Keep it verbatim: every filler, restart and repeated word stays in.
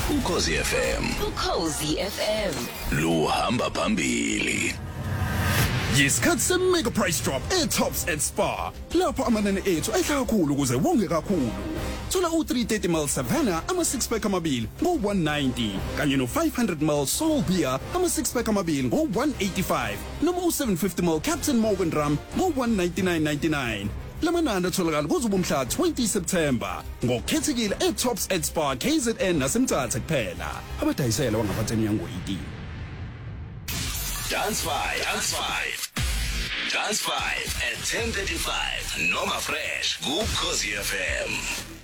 Ukhozi F M. Ukhozi F M. Luhamba phambili. Yisikhathi se-mega price drop e-Tops at Spar. Lapho amanani ethu ehla kakhulu ukuze wonge kakhulu. Thola u three thirty milliliters Savannah ama six pack amabili ngo one ninety kanye no five hundred milliliters Soul Beer ama six pack amabili ngo one eighty-five noma u seven fifty milliliters Captain Morgan Rum ngo one ninety-nine ninety-nine. Lamanani atholakala kuze umhla twenty September ngokukhethekile e-Tops at Spar K Z N nasemthatha kuphela. Abadayisela wangaphatha eminyango eighteen. Dance five. Dance five. Dance five at ten thirty-five. Noma Fresh. Ukhozi F M.